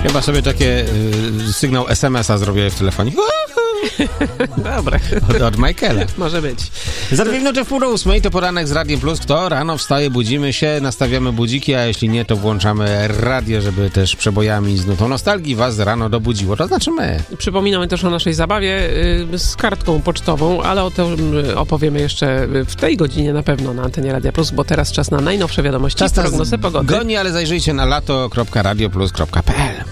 Chyba sobie takie sygnał SMS-a zrobię w telefonie. Dobra. Od Michaela. Może być. Za 2 minuty w 7:30 to poranek z Radiem Plus. Kto rano wstaje, budzimy się, nastawiamy budziki, a jeśli nie, to włączamy radio, żeby też przebojami z nutą nostalgii was rano dobudziło. To znaczy my. Przypominamy też o naszej zabawie z kartką pocztową, ale o tym opowiemy jeszcze w tej godzinie na pewno na antenie Radia Plus, bo teraz czas na najnowsze wiadomości i prognozę pogody. Goni, ale zajrzyjcie na lato.radioplus.pl.